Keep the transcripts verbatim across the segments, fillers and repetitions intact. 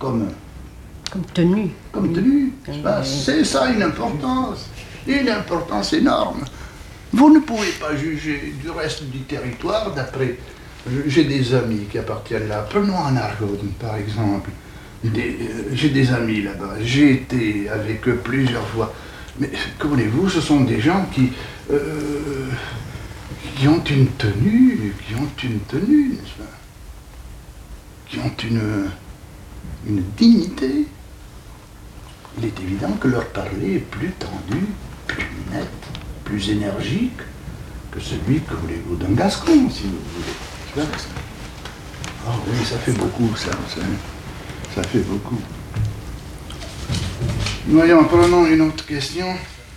comme... Comme tenue. Comme tenue. C'est ça une importance. Une importance énorme. Vous ne pouvez pas juger du reste du territoire d'après... J'ai des amis qui appartiennent là. Prenons en Argonne, par exemple. Des, euh, j'ai des amis là-bas. J'ai été avec eux plusieurs fois. Mais, comprenez-vous, ce sont des gens qui... Euh, qui ont une tenue, qui ont une tenue, n'est-ce pas? Qui ont une, une dignité. Il est évident que leur parler est plus tendu, plus net, plus énergique que celui que voulez-vous d'un Gascon, si vous voulez. Ah oui, ça fait beaucoup, ça. Ça, ça fait beaucoup. Voyons, prenons une autre question.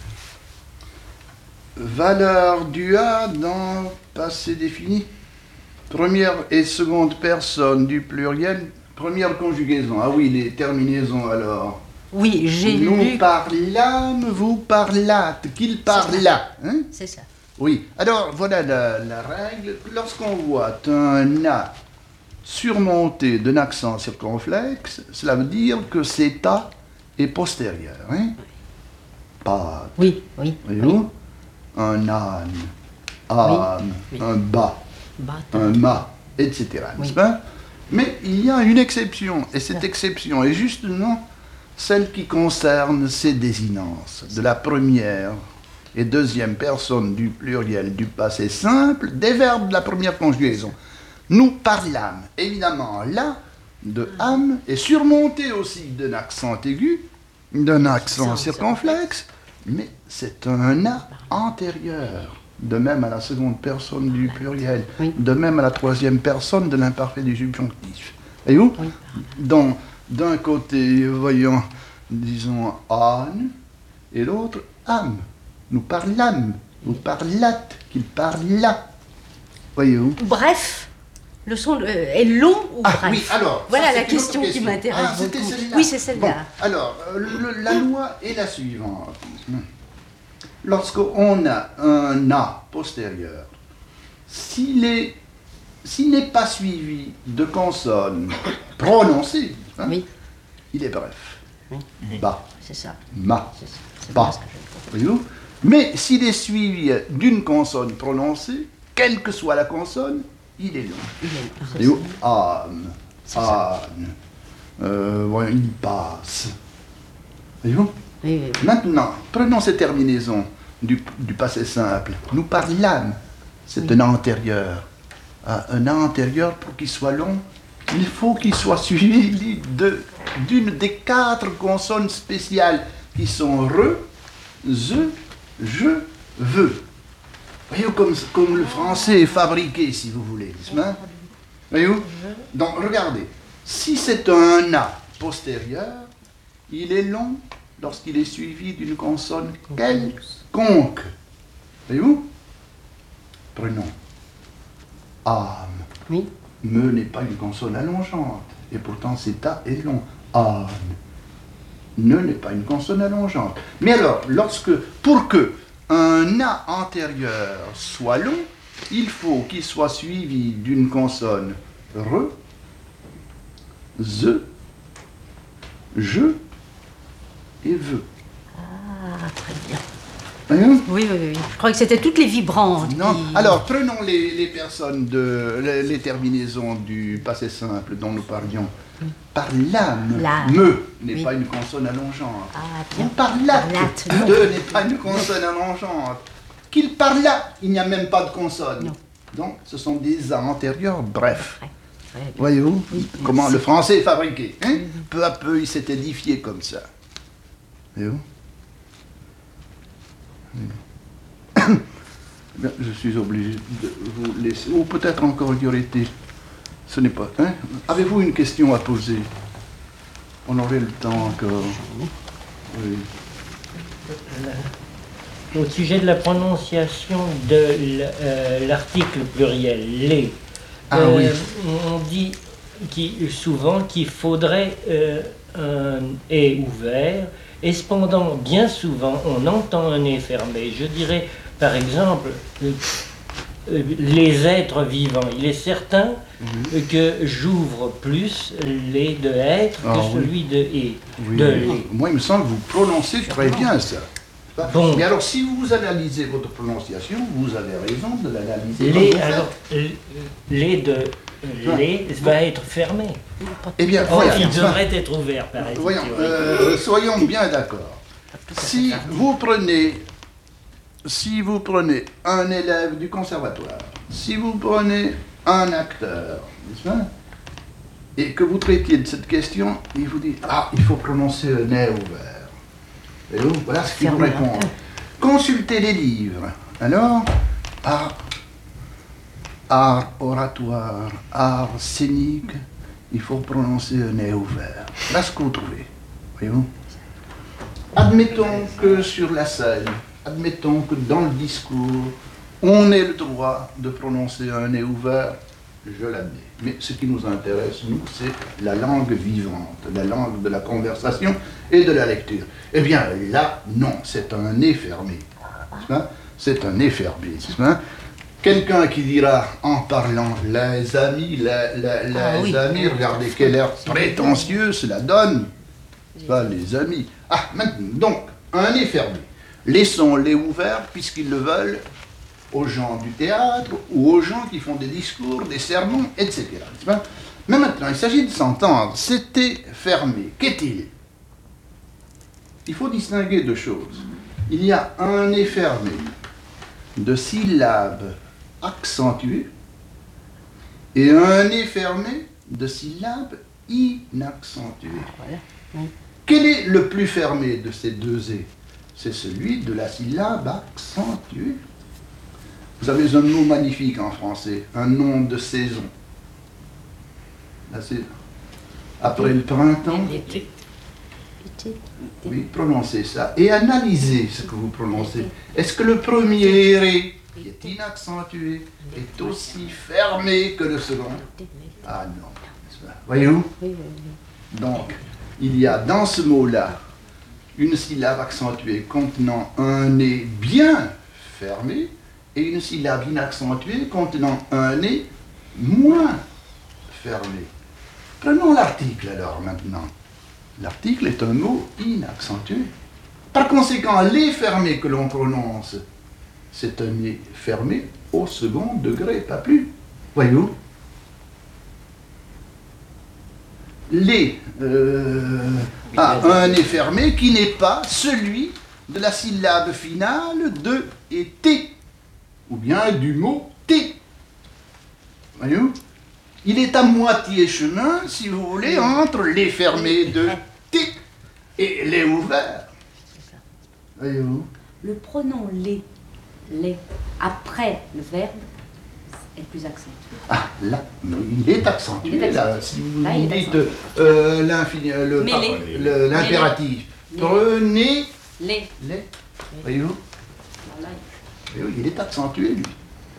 Valeur du A dans passé défini. Première et seconde personne du pluriel. Première conjugaison. Ah oui, les terminaisons alors. Oui, j'ai lu... Nous parlâmes, vous parlâtes. Qu'il parla. Hein? C'est ça. Oui. Alors, voilà la, la règle. Lorsqu'on voit un A surmonté d'un accent circonflexe, cela veut dire que cet A est postérieur. Hein? Pâte. Oui, oui. Voyez-vous? Oui. Un âne, âme, oui, oui. Un bas, Bâton. Un mât, et cetera. Oui. N'est-ce pas? Mais il y a une exception, et cette exception est justement celle qui concerne ces désinences de la première et deuxième personne du pluriel du passé simple des verbes de la première conjugaison. Nous parlâmes. Évidemment, là, de âme est surmonté aussi d'un accent aigu, d'un accent circonflexe, mais c'est un A antérieur, de même à la seconde personne du pluriel, oui. De même à la troisième personne de l'imparfait du subjonctif. Voyez-vous? Oui. Donc, d'un côté, voyons, disons, âne, et l'autre, âme. Nous parlâmes, nous parlâtes, qu'il parla. Voyez-vous? Bref, le son euh, est long ou ah, bref? Oui, alors, voilà ça, la question, question qui m'intéresse. Ah, c'était celle-là. Oui, c'est celle-là. Bon, alors, euh, le, la loi est la suivante. Lorsqu'on a un A postérieur, s'il est, s'il n'est pas suivi de consonnes prononcées, hein, oui. Il est bref. Oui. Ba. C'est ça. Ma. C'est ça. C'est ba. Voyez-vous? Mais s'il est suivi d'une consonne prononcée, quelle que soit la consonne, il est long. Il est long. Âme. Âne. Euh, voyons, il passe. Voyez-vous? Oui, oui, oui. Maintenant, prenons ces terminaisons du, du passé simple. Nous parlâmes. C'est oui. Un antérieur. Ah, un antérieur, pour qu'il soit long, il faut qu'il soit suivi de, d'une des quatre consonnes spéciales qui sont re, ze, je, veux. Voyez-vous comme, comme le français est fabriqué, si vous voulez. Voyez-vous? Donc, regardez. Si c'est un A postérieur, il est long lorsqu'il est suivi d'une consonne quelconque. Voyez-vous? Prenons. Âme. Oui. Me n'est pas une consonne allongeante, et pourtant cet A est long. Âne. Ne n'est pas une consonne allongeante. Mais alors, lorsque, pour que un A antérieur soit long, il faut qu'il soit suivi d'une consonne re, ze, je et veux. Ah, très bien. Hein? Oui, oui, oui. Je crois que c'était toutes les vibrantes. Non. Qui... Alors, prenons les, les personnes, de, les, les terminaisons du passé simple dont nous parlions. Oui. Par l'âme, me n'est oui. pas une consonne allongeante. Ah, bien. Parlate, de n'est pas une consonne allongeante. Qu'il parla, il n'y a même pas de consonne. Non. Donc, ce sont des A antérieurs, bref. Ouais. Ouais, voyez-vous oui, comment merci. Le français est fabriqué. Hein? Oui. Peu à peu, il s'est édifié comme ça. Voyez-vous? Bien, je suis obligé de vous laisser, ou peut-être encore y aurait-il. Ce n'est pas. Hein? Avez-vous une question à poser? On aurait le temps encore. Oui. Au sujet de la prononciation de l'article pluriel, les, ah, euh, oui. on dit qui, souvent qu'il faudrait euh, un « et » ouvert, et cependant, bien souvent, on entend un « et » fermé. Je dirais, par exemple, euh, les êtres vivants. Il est certain Mhm. que j'ouvre plus les de être que Ah, oui. celui de et. Oui, de mais les. moi, il me semble que vous prononcez très bien ça. Bon. Mais alors, si vous analysez votre prononciation, vous avez raison de l'analyser. comme Les, vous faites. alors, l- les de les va être fermé. Eh bien, Or, voilà. il devrait être ouvert, paraît-il. Voyons, euh, soyons bien d'accord. Si vous prenez, si vous prenez un élève du conservatoire, si vous prenez un acteur, n'est-ce pas, et que vous traitiez de cette question, il vous dit ah, il faut prononcer un nez ouvert. Et donc, voilà ce qu'il vous Fermé, répond. Consultez les livres. Alors, art, art oratoire, art scénique, il faut prononcer un nez ouvert. Là, ce que vous trouvez. Voyez-vous? Admettons que sur la scène, admettons que dans le discours, on ait le droit de prononcer un nez ouvert, je l'admets. Mais ce qui nous intéresse, nous, c'est la langue vivante, la langue de la conversation et de la lecture. Eh bien, là, non, c'est un nez fermé. N'est-ce pas? C'est un nez fermé. N'est-ce pas? Quelqu'un qui dira, en parlant, les amis, les, les- les Ah oui. amis, regardez quel air prétentieux cela donne. Pas les amis. Ah, maintenant, donc, un nez fermé. Laissons-les ouverts, puisqu'ils le veulent, aux gens du théâtre ou aux gens qui font des discours, des sermons, et cetera. n'est-ce pas? Mais maintenant, il s'agit de s'entendre. C'était fermé. Qu'est-il? Il faut distinguer deux choses. Il y a un nez fermé de syllabes accentuées et un nez fermé de syllabes inaccentuées. Voilà. Oui. Quel est le plus fermé de ces deux nez? C'est celui de la syllabe accentuée. Vous avez un mot magnifique en français, un nom de saison. Là, c'est après le printemps. L'été. Oui, prononcez ça et analysez ce que vous prononcez. Est-ce que le premier ré, qui est inaccentué, est aussi fermé que le second? Ah non. n'est-ce pas? Voyez-vous? Oui, oui, oui. Donc, il y a dans ce mot-là une syllabe accentuée contenant un nez bien fermé et une syllabe inaccentuée contenant un nez moins fermé. Prenons l'article alors maintenant. L'article est un mot inaccentué. Par conséquent, les fermés que l'on prononce, c'est un nez fermé au second degré, pas plus. Voyez-vous? Les euh, a un nez fermé qui n'est pas celui de la syllabe finale de et T, ou bien du mot T. Voyez-vous? Il est à moitié chemin, si vous voulez, entre les fermés de T et les ouverts. Voyez-vous? Le pronom les, les, après le verbe, est plus accentué. Ah, là, il est accentué. Il est accentué. Là, si vous Là, il est dites euh, l'infini- le- Mais pardon, les- le- l'impératif, les- prenez Les, les. Voyez-vous? voilà. Voyez-vous, il est accentué, lui.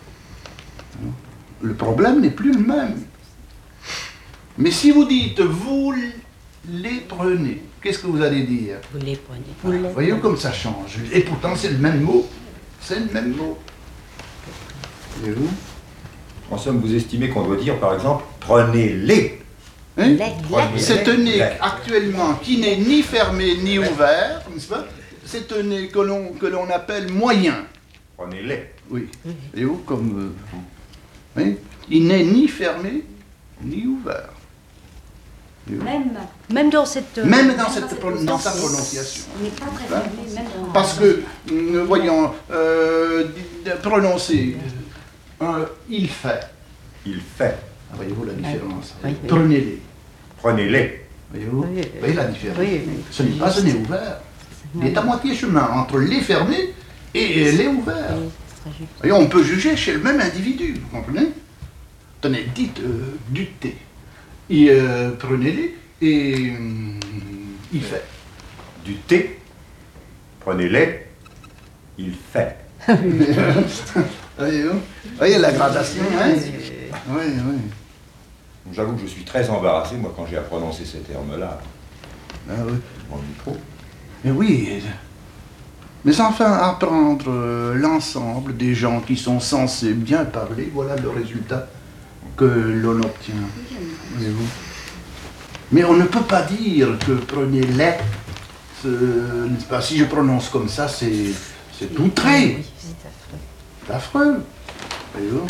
Le problème n'est plus le même. Mais si vous dites vous les prenez, qu'est-ce que vous allez dire? Vous les prenez. Vous les- Voyez-vous comme ça change. Et pourtant, c'est le même mot. C'est le même mot. Voyez-vous? En somme, vous estimez qu'on doit dire, par exemple, prenez-les. Hein? Les- Prenez-les. C'est un nez Les. actuellement qui n'est ni fermé ni ouvert, n'est-ce pas? C'est un nez que l'on que l'on appelle moyen. Prenez-les. Oui. Voyez-vous comme... euh, oui? Il n'est ni fermé ni ouvert. Voyez-vous? Même, Même dans cette... euh, Même dans, dans cette, cette pro- dans sa prononciation. prononciation. il n'est pas très Hein? fermé, même dans... Parce que, euh, voyons, euh, d- de prononcer un il fait. Il fait. Ah, voyez-vous la différence? Oui, oui. Prenez-les. Prenez-les. Voyez-vous? Oui, Vous voyez la différence? oui, oui. Ce n'est pas un nez ouvert. Il est à moitié chemin entre les fermés et les ouverts. Oui, c'est très juste. Et on peut juger chez le même individu, vous comprenez? Tenez, dites euh, du thé. Et euh, prenez-les et hum, il fait. Du thé. Prenez-les. Il fait. Voyez-vous? Vous voyez la gradation, hein? Oui, oui. J'avoue que je suis très embarrassé, moi, quand j'ai à prononcer ces termes-là. Ah, oui. Mon micro. Mais oui, Mais enfin, apprendre euh, l'ensemble des gens qui sont censés bien parler, voilà le résultat que l'on obtient. Voyez-vous. Mais on ne peut pas dire que prenez les, euh, n'est-ce pas, si je prononce comme ça, c'est, c'est outré. Oui, c'est affreux. C'est affreux. Voyez-vous.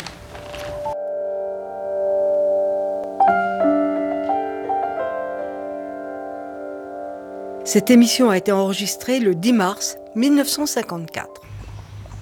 Cette émission a été enregistrée le dix mars mille neuf cent cinquante-quatre.